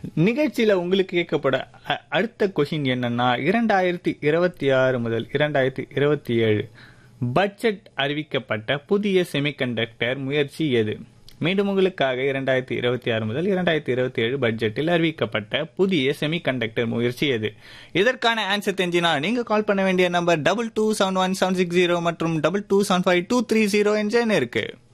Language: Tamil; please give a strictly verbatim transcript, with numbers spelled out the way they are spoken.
நிகழ்ச்சியில உங்களுக்கு கேட்கப்பட அ- அடுத்த கொஷின் என்னன்னா, இரண்டாயிரத்தி இருபத்தி ஆறு முதல் இரண்டாயிரத்தி இருபத்தி ஏழு பட்ஜெட் அறிவிக்கப்பட்ட புதிய செமிகண்டக்டர் முயற்சி எது? மீண்டும் உங்களுக்காக இரண்டாயிரத்தி இருபத்தி ஆறு முதல் இரண்டாயிரத்தி இருபத்தி ஏழு பட்ஜெட்டில் அறிவிக்கப்பட்ட புதிய செமிகண்டக்டர் முயற்சி எது? இதற்கான ஆன்சர் தெரிஞ்சினா நீங்க கால் பண்ண வேண்டிய number double two seven one seven six zero மற்றும் double two seven five two three zero என்ற எண் இருக்கு.